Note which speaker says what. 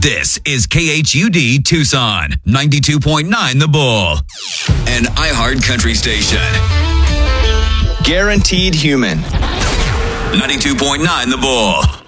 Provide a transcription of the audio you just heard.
Speaker 1: This is KHUD Tucson, 92.9 The Bull, an iHeart country station.
Speaker 2: Guaranteed human.
Speaker 1: 92.9 The Bull.